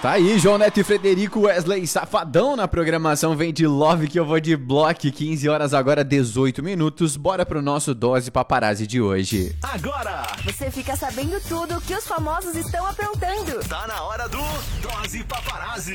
Tá aí, João Neto e Frederico Wesley Safadão na programação Vem de Love que eu vou de bloco, 15 horas agora, 18 minutos. Bora pro nosso Dose Paparazzi de hoje. Agora você fica sabendo tudo que os famosos estão aprontando. Tá na hora do Dose Paparazzi.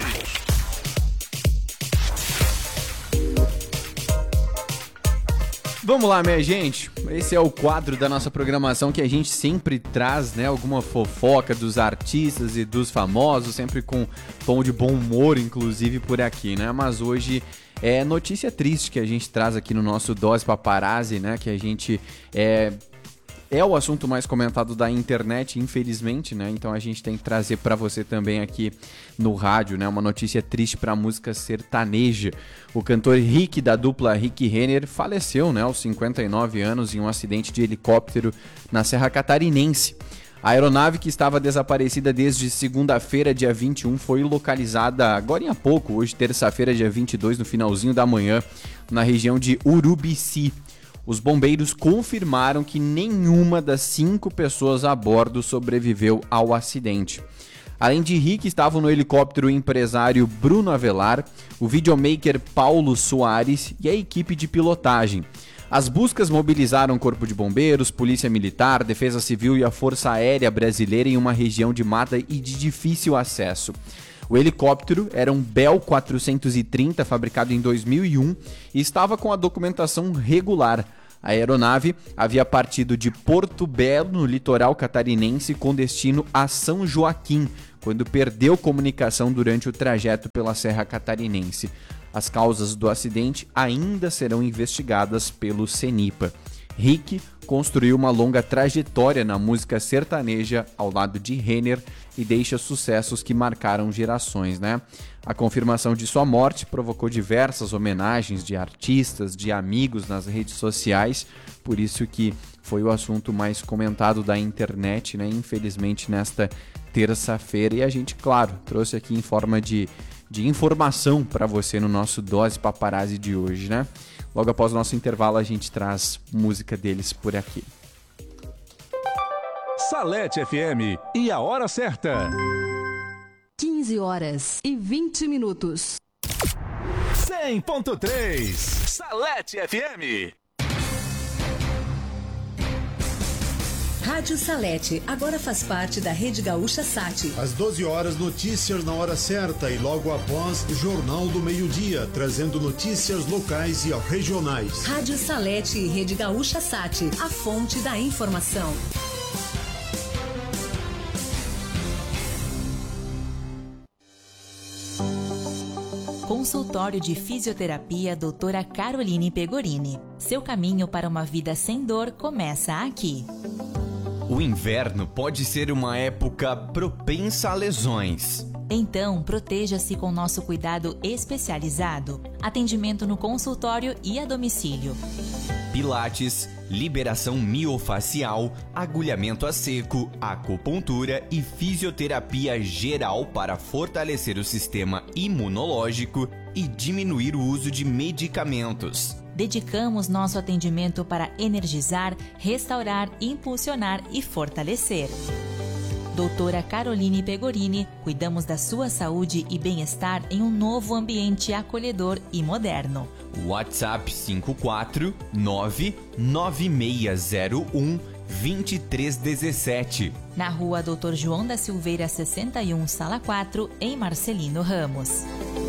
Vamos lá, minha gente. Esse é o quadro da nossa programação que a gente sempre traz, né, alguma fofoca dos artistas e dos famosos, sempre com tom de bom humor, inclusive, por aqui, né? Mas hoje é notícia triste que a gente traz aqui no nosso Dose Paparazzi, né? Que a gente é o assunto mais comentado da internet, infelizmente, né? Então a gente tem que trazer para você também aqui no rádio, né? Uma notícia triste para a música sertaneja. O cantor Rick, da dupla Rick Renner, faleceu, né, aos 59 anos em um acidente de helicóptero na Serra Catarinense. A aeronave, que estava desaparecida desde segunda-feira, dia 21, foi localizada agora há pouco, hoje terça-feira, dia 22, no finalzinho da manhã, na região de Urubici. Os bombeiros confirmaram que nenhuma das 5 pessoas a bordo sobreviveu ao acidente. Além de Rick, estavam no helicóptero o empresário Bruno Avelar, o videomaker Paulo Soares e a equipe de pilotagem. As buscas mobilizaram Corpo de Bombeiros, Polícia Militar, Defesa Civil e a Força Aérea Brasileira em uma região de mata e de difícil acesso. O helicóptero era um Bell 430, fabricado em 2001, e estava com a documentação regular. A aeronave havia partido de Porto Belo, no litoral catarinense, com destino a São Joaquim, quando perdeu comunicação durante o trajeto pela Serra Catarinense. As causas do acidente ainda serão investigadas pelo CENIPA. Rick construiu uma longa trajetória na música sertaneja ao lado de Renner e deixa sucessos que marcaram gerações, né? A confirmação de sua morte provocou diversas homenagens de artistas, de amigos nas redes sociais, por isso que foi o assunto mais comentado da internet, né? Infelizmente, nesta terça-feira. E a gente, claro, trouxe aqui em forma de informação para você no nosso Dose Paparazzi de hoje, né? Logo após o nosso intervalo, a gente traz música deles por aqui. Salete FM e a hora certa. 15 horas e 20 minutos. 100.3 Salete FM. Rádio Salete agora faz parte da Rede Gaúcha Sat. Às 12 horas, notícias na hora certa e logo após, Jornal do Meio-Dia, trazendo notícias locais e regionais. Rádio Salete e Rede Gaúcha Sat, a fonte da informação. Consultório de Fisioterapia Doutora Caroline Pegorini. Seu caminho para uma vida sem dor começa aqui. O inverno pode ser uma época propensa a lesões. Então, proteja-se com nosso cuidado especializado. Atendimento no consultório e a domicílio. Pilates, liberação miofacial, agulhamento a seco, acupuntura e fisioterapia geral para fortalecer o sistema imunológico e diminuir o uso de medicamentos. Dedicamos nosso atendimento para energizar, restaurar, impulsionar e fortalecer. Doutora Caroline Pegorini, cuidamos da sua saúde e bem-estar em um novo ambiente acolhedor e moderno. WhatsApp 54996012317. Na rua Dr. João da Silveira 61, Sala 4, em Marcelino Ramos.